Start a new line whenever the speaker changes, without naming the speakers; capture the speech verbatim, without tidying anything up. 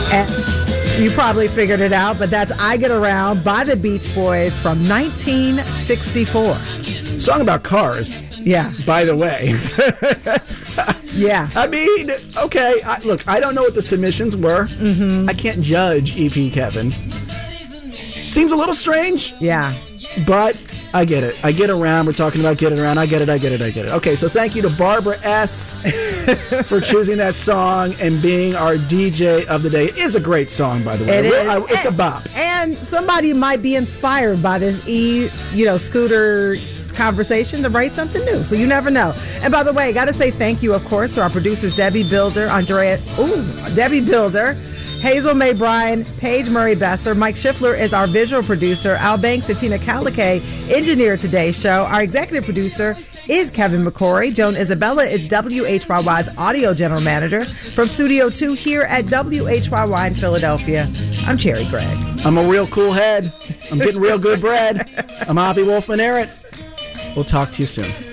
And you probably figured it out, but that's I Get Around by the Beach Boys from nineteen sixty-four.
Song about cars.
Yeah.
By the way.
Yeah.
I mean, okay, I, look, I don't know what the submissions were.
Mm-hmm.
I can't judge E P Kevin. Seems a little strange.
Yeah.
But I get it. I get around. We're talking about getting around. I get it. I get it. I get it. Okay, so thank you to Barbara S. for choosing that song and being our D J of the day. It is a great song, by the way.
It
Real,
is.
I, it's
and,
a bop.
And somebody might be inspired by this E, you know, scooter conversation to write something new. So you never know. And by the way, got to say thank you, of course, to our producers, Debbie Builder, Andrea, ooh, Debbie Builder, Hazel May Bryan, Paige Murray Besser. Mike Schiffler is our visual producer. Al Banks and Tina Calicay engineered today's show. Our executive producer is Kevin McCory. Joan Isabella is W H Y Y's audio general manager. From Studio two here at W H Y Y in Philadelphia, I'm Cherry Gregg.
I'm a real cool head. I'm getting real good bread. I'm Avi Wolfman Arrett. We'll talk to you soon.